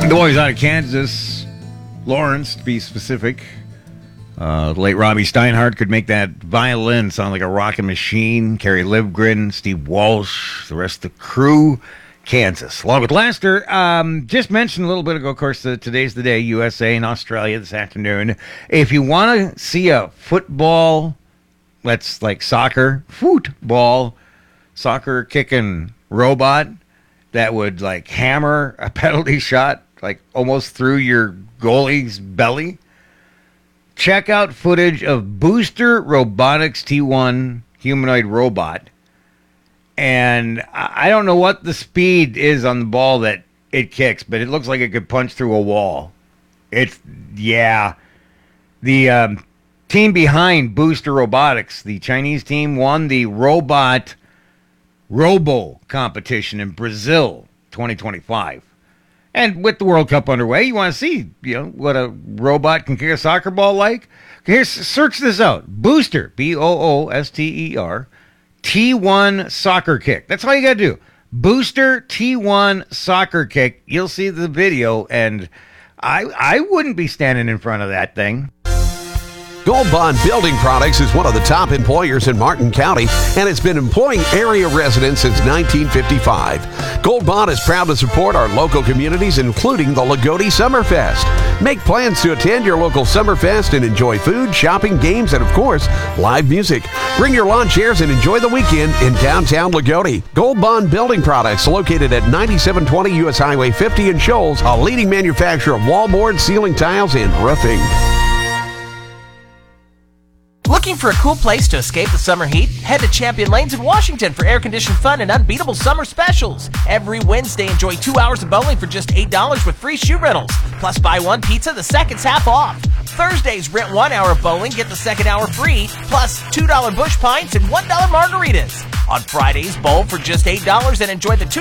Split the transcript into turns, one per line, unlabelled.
The boys out of Kansas, Lawrence to be specific. Late Robbie Steinhardt could make that violin sound like a rocking machine. Kerry Livgren, Steve Walsh, the rest of the crew. Kansas, along with Lester. Just mentioned a little bit ago, of course, today's the day, USA and Australia this afternoon. If you want to see a football, that's like soccer kicking robot that would like hammer a penalty shot like almost through your goalie's belly, check out footage of Booster Robotics T1 humanoid robot. And I don't know what the speed is on the ball that it kicks, but it looks like it could punch through a wall. The team behind Booster Robotics, the Chinese team, won the Robo competition in Brazil 2025. And with the World Cup underway, you want to see, what a robot can kick a soccer ball like? Here, search this out. Booster, Booster, T1 soccer kick. That's all you got to do. Booster T1 soccer kick. You'll see the video, and I wouldn't be standing in front of that thing.
Gold Bond Building Products is one of the top employers in Martin County and has been employing area residents since 1955. Gold Bond is proud to support our local communities, including the Lagodi Summerfest. Make plans to attend your local Summerfest and enjoy food, shopping, games, and of course, live music. Bring your lawn chairs and enjoy the weekend in downtown Lagodi. Gold Bond Building Products, located at 9720 U.S. Highway 50 in Shoals, a leading manufacturer of wallboard, ceiling tiles, and roofing.
Looking for a cool place to escape the summer heat? Head to Champion Lanes in Washington for air-conditioned fun and unbeatable summer specials. Every Wednesday, enjoy 2 hours of bowling for just $8 with free shoe rentals. Plus, buy one pizza, the second's half off. Thursdays, rent 1 hour of bowling, get the second hour free, plus $2 bush pints and $1 margaritas. On Fridays, bowl for just $8 and enjoy the